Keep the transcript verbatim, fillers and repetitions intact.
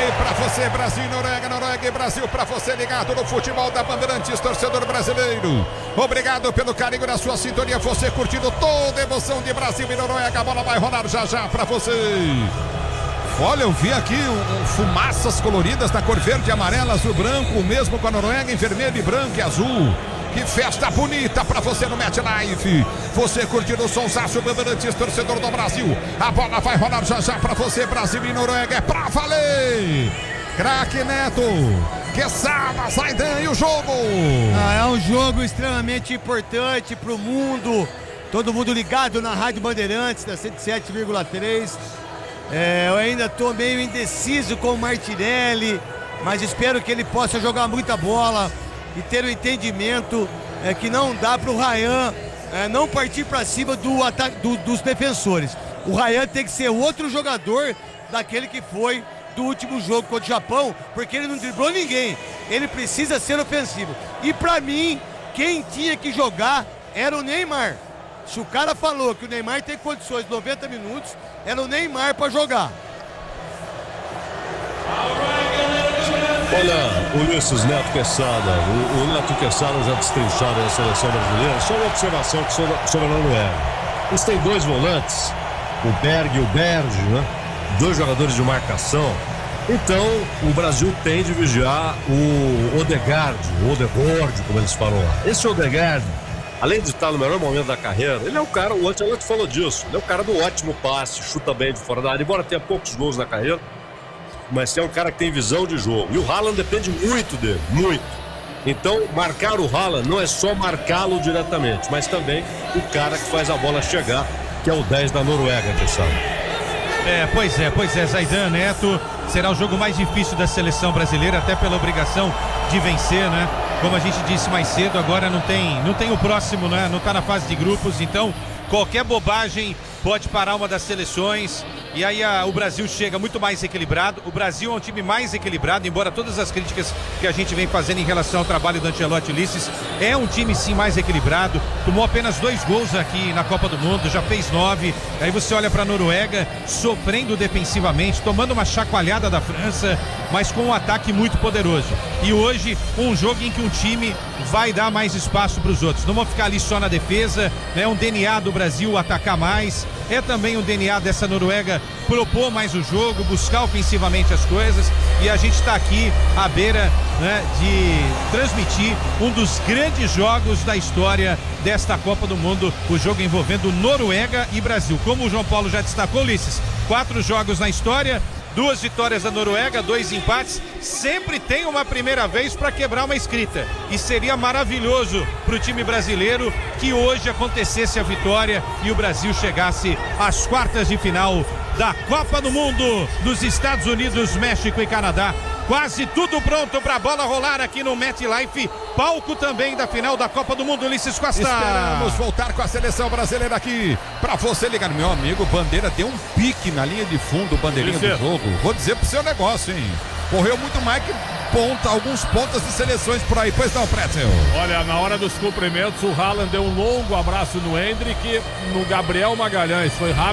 aí pra você, Brasil e Noruega, Noruega e Brasil, pra você ligado no futebol da Bandeirantes, torcedor brasileiro. Obrigado pelo carinho da sua sintonia, você curtindo toda a emoção de Brasil e Noruega. A bola vai rolar já já pra você. Olha, eu vi aqui um, um, fumaças coloridas na cor verde, amarela, azul, branco, mesmo com a Noruega em vermelho, e branco e azul. Que festa bonita pra você no MetLife. Você curtindo o sonsaço Bandeirantes, torcedor do Brasil. A bola vai rolar já já pra você, Brasil e Noruega. É pra valer. Craque Neto. Quesada, Zaidan e o jogo. Ah, é um jogo extremamente importante pro mundo. Todo mundo ligado na Rádio Bandeirantes, da cento e sete vírgula três. É, eu ainda tô meio indeciso com o Martinelli, mas espero que ele possa jogar muita bola e ter o um entendimento é, que não dá para o Ryan é, não partir para cima do ataque, do, dos defensores. O Ryan tem que ser outro jogador daquele que foi do último jogo contra o Japão, porque ele não driblou ninguém. Ele precisa ser ofensivo. E para mim, quem tinha que jogar era o Neymar. Se o cara falou que o Neymar tem condições de noventa minutos, era o Neymar para jogar. Olha, Ulisses, Neto Quesada, o, o Neto Quesada já destrincharam a seleção brasileira. Só uma observação sobre, sobre a Noruega. Eles têm dois volantes, o Berg e o Berge, né? Dois jogadores de marcação. Então, o Brasil tem de vigiar o Odegaard, o Odegaard, como eles falam lá. Esse Odegaard, além de estar no melhor momento da carreira, ele é o cara, o Ancelotti falou disso, ele é o cara do ótimo passe, chuta bem de fora da área, embora tenha poucos gols na carreira, mas é um cara que tem visão de jogo. E o Haaland depende muito dele, muito. Então, marcar o Haaland não é só marcá-lo diretamente, mas também o cara que faz a bola chegar, que é o dez da Noruega, pessoal. É, pois é, pois é, Zaidan, Neto, será o jogo mais difícil da seleção brasileira, até pela obrigação de vencer, né? Como a gente disse mais cedo, agora não tem, não tem o próximo, né? Não tá na fase de grupos, então qualquer bobagem pode parar uma das seleções. E aí a, o Brasil chega muito mais equilibrado. O Brasil é um time mais equilibrado, embora todas as críticas que a gente vem fazendo em relação ao trabalho do Ancelotti, Ulisses, é um time sim mais equilibrado. Tomou apenas dois gols aqui na Copa do Mundo, já fez nove. Aí você olha para a Noruega sofrendo defensivamente, tomando uma chacoalhada da França, mas com um ataque muito poderoso. E hoje um jogo em que um time vai dar mais espaço para os outros. Não vão ficar ali só na defesa, é né? Um D N A do Brasil atacar mais. É também o D N A dessa Noruega propor mais o jogo, buscar ofensivamente as coisas, e a gente está aqui à beira, né, de transmitir um dos grandes jogos da história desta Copa do Mundo, o jogo envolvendo Noruega e Brasil. Como o João Paulo já destacou, Ulisses, quatro jogos na história, duas vitórias da Noruega, dois empates. Sempre tem uma primeira vez para quebrar uma escrita, e seria maravilhoso para o time brasileiro que hoje acontecesse a vitória e o Brasil chegasse às quartas de final da Copa do Mundo nos Estados Unidos, México e Canadá. Quase tudo pronto para a bola rolar aqui no MetLife, palco também da final da Copa do Mundo. Ulisses Costa. Esperamos voltar com a seleção brasileira aqui para você ligar. Meu amigo, Bandeira deu um pique na linha de fundo, bandeirinha do jogo. Vou dizer pro seu negócio, hein? Correu muito mais que ponta, alguns pontas de seleções por aí. Pois não, Pretzel? Olha, na hora dos cumprimentos, o Haaland deu um longo abraço no Endrick, no Gabriel Magalhães. Foi rápido.